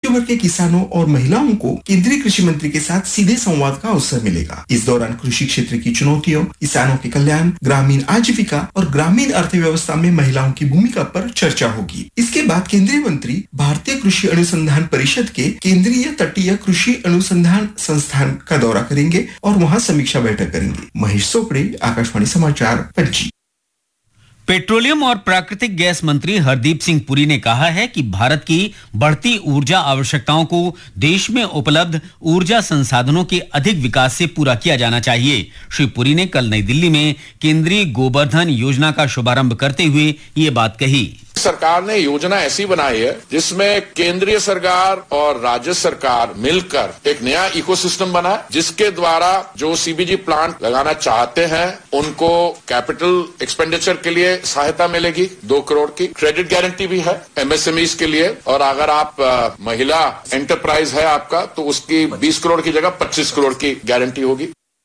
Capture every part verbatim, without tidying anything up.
क्षेत्र भर के किसानों और महिलाओं को केंद्रीय कृषि मंत्री के साथ सीधे संवाद का अवसर मिलेगा। इस दौरान कृषि क्षेत्र की चुनौतियों, किसानों के कल्याण, ग्रामीण आजीविका और ग्रामीण अर्थव्यवस्था में महिलाओं की भूमिका पर चर्चा होगी। इसके बाद केंद्रीय मंत्री भारतीय कृषि अनुसंधान परिषद के केंद्रीय तटीय कृषि अनुसंधान संस्थान का दौरा करेंगे और वहां समीक्षा बैठक करेंगे। महेश सोपड़े, आकाशवाणी समाचार, पणजी। पेट्रोलियम और प्राकृतिक गैस मंत्री हरदीप सिंह पुरी ने कहा है कि भारत की बढ़ती ऊर्जा आवश्यकताओं को देश में उपलब्ध ऊर्जा संसाधनों के अधिक विकास से पूरा किया जाना चाहिए। श्री पुरी ने कल नई दिल्ली में केंद्रीय गोबर्धन योजना का शुभारंभ करते हुए ये बात कही। सरकार ने योजना ऐसी बनाई है जिसमें केंद्रीय सरकार और राज्य सरकार मिलकर एक नया इकोसिस्टम बना, जिसके द्वारा जो सीबीजी प्लांट लगाना चाहते हैं उनको कैपिटल एक्सपेंडिचर के लिए सहायता मिलेगी दो करोड़ की। क्रेडिट गारंटी भी है एमएसएमईज के लिए, और अगर आप आ, महिला एंटरप्राइज है आपका तो उसकी बीस करोड़ की जगह पच्चीस करोड़ की गारंटी होगी।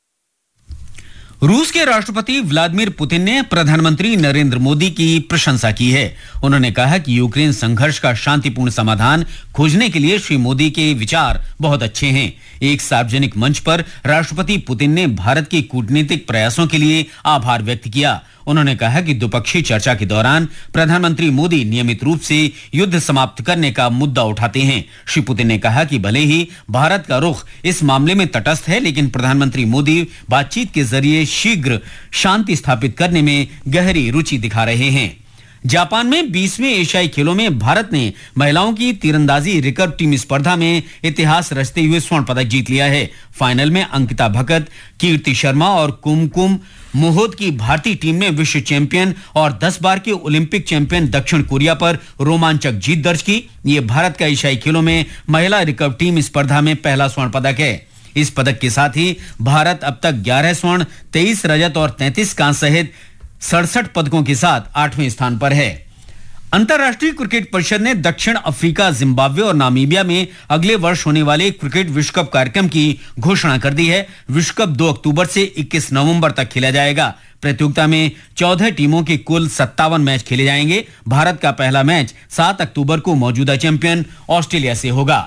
रूस के राष्ट्रपति व्लादिमीर पुतिन ने प्रधानमंत्री नरेंद्र मोदी की प्रशंसा की है। उन्होंने कहा कि यूक्रेन संघर्ष का शांतिपूर्ण समाधान खोजने के लिए श्री मोदी के विचार बहुत अच्छे हैं। एक सार्वजनिक मंच पर राष्ट्रपति पुतिन ने भारत के कूटनीतिक प्रयासों के लिए आभार व्यक्त किया। उन्होंने कहा कि द्विपक्षीय चर्चा के दौरान प्रधानमंत्री मोदी नियमित रूप से युद्ध समाप्त करने का मुद्दा उठाते हैं। श्री पुतिन ने कहा कि भले ही भारत का रुख इस मामले में तटस्थ है, लेकिन प्रधानमंत्री मोदी बातचीत के जरिए शीघ्र शांति स्थापित करने में गहरी रुचि दिखा रहे हैं। जापान में बीसवें एशियाई खेलों में भारत ने महिलाओं की तीरंदाजी रिकर्व टीम स्पर्धा में इतिहास रचते हुए स्वर्ण पदक जीत लिया है। फाइनल में अंकिता भगत, कीर्ति शर्मा और कुमकुम मोहोद की भारतीय टीम ने विश्व चैंपियन और दस बार के ओलंपिक चैंपियन दक्षिण कोरिया पर रोमांचक जीत दर्ज की। ये भारत का एशियाई खेलों में महिला रिकर्व टीम स्पर्धा में पहला स्वर्ण पदक है। इस पदक के साथ ही भारत अब तक ग्यारह स्वर्ण, तेईस रजत और तैंतीस कांस्य सहित सड़सठ पदकों के साथ आठवें स्थान पर है। अंतर्राष्ट्रीय क्रिकेट परिषद ने दक्षिण अफ्रीका, जिम्बाब्वे और नामीबिया में अगले वर्ष होने वाले क्रिकेट विश्व कप कार्यक्रम की घोषणा कर दी है। विश्व कप दो अक्टूबर से इक्कीस नवंबर तक खेला जाएगा। प्रतियोगिता में चौदह टीमों के कुल सत्तावन मैच खेले जाएंगे। भारत का पहला मैच सात अक्टूबर को मौजूदा चैंपियन ऑस्ट्रेलिया से होगा।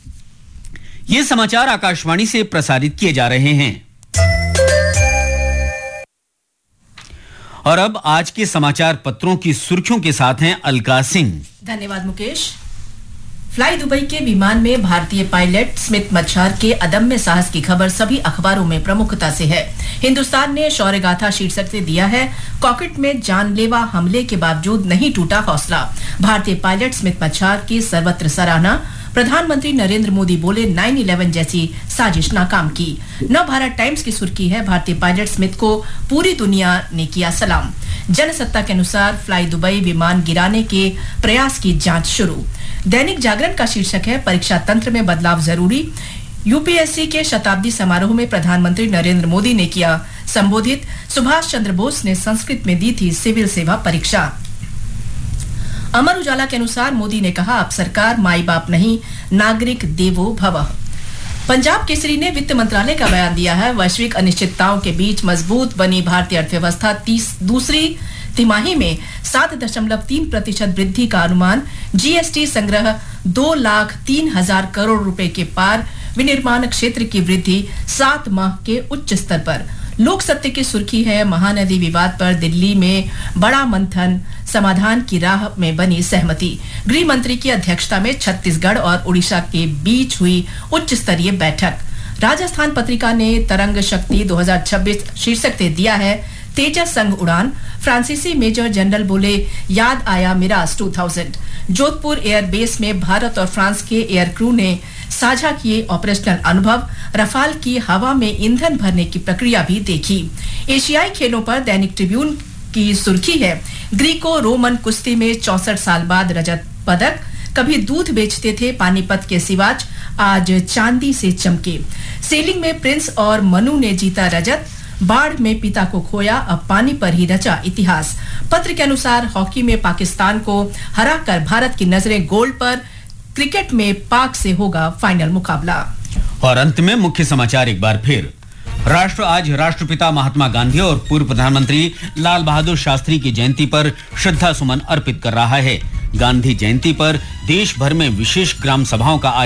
ये समाचार आकाशवाणी से प्रसारित किए जा रहे हैं। और अब आज के समाचार पत्रों की सुर्खियों के साथ हैं अलका सिंह। धन्यवाद मुकेश। फ्लाई दुबई के विमान में भारतीय पायलट स्मित मच्छार के अदम्य साहस की खबर सभी अखबारों में प्रमुखता से है। हिंदुस्तान ने शौर्य गाथा शीर्षक से दिया है, कॉकपिट में जानलेवा हमले के बावजूद नहीं टूटा हौसला। भारतीय पायलट स्मित मच्छार की सर्वत्र सराहना। प्रधानमंत्री नरेंद्र मोदी बोले नाइन इलेवन जैसी साजिश नाकाम की। नव भारत टाइम्स की सुर्खी है, भारतीय पायलट स्मिथ को पूरी दुनिया ने किया सलाम। जनसत्ता के अनुसार फ्लाई दुबई विमान गिराने के प्रयास की जांच शुरू। दैनिक जागरण का शीर्षक है, परीक्षा तंत्र में बदलाव जरूरी। यूपीएससी के शताब्दी समारोह में प्रधानमंत्री नरेंद्र मोदी ने किया संबोधित। सुभाष चंद्र बोस ने संस्कृत में दी थी सिविल सेवा परीक्षा। अमर उजाला के अनुसार मोदी ने कहा, अब सरकार माई बाप नहीं, नागरिक देवो भवः। पंजाब केसरी ने वित्त मंत्रालय का बयान दिया है, वैश्विक अनिश्चितताओं के बीच मजबूत बनी भारतीय अर्थव्यवस्था। तीस दूसरी तिमाही में सात दशमलव तीन प्रतिशत वृद्धि का अनुमान। जीएसटी संग्रह दो लाख तीन हजार करोड़ रुपए के पार। विनिर्माण क्षेत्र की वृद्धि सात माह के उच्च स्तर पर। लोक सत्य की सुर्खी है, महानदी विवाद पर दिल्ली में बड़ा मंथन, समाधान की राह में बनी सहमति। गृह मंत्री की अध्यक्षता में छत्तीसगढ़ और उड़ीसा के बीच हुई उच्च स्तरीय बैठक। राजस्थान पत्रिका ने तरंग शक्ति दो हज़ार छब्बीस शीर्षक से दिया है, तेजस संग उड़ान। फ्रांसीसी मेजर जनरल बोले, याद आया मिराज दो हज़ार। जोधपुर एयरबेस में भारत और फ्रांस के एयर क्रू ने साझा किए ऑपरेशनल अनुभव। रफाल की हवा में ईंधन भरने की प्रक्रिया भी देखी। एशियाई खेलों पर दैनिक ट्रिब्यून की सुर्खी है, ग्रीको रोमन कुश्ती में चौसठ साल बाद रजत पदक। कभी दूध बेचते थे पानीपत के सिवाच, आज चांदी से चमके। सेलिंग में प्रिंस और मनु ने जीता रजत। बाढ़ में पिता को खोया, अब पानी पर ही रचा इतिहास। पत्र के अनुसार हॉकी में पाकिस्तान को हराकर भारत की नजरें गोल्ड पर। क्रिकेट में पाक से होगा फाइनल मुकाबला। और अंत में मुख्य समाचार एक बार फिर। राष्ट्र आज राष्ट्रपिता महात्मा गांधी और पूर्व प्रधानमंत्री लाल बहादुर शास्त्री की जयंती पर श्रद्धा सुमन अर्पित कर रहा है। गांधी जयंती पर देश भर में विशेष ग्राम सभाओं का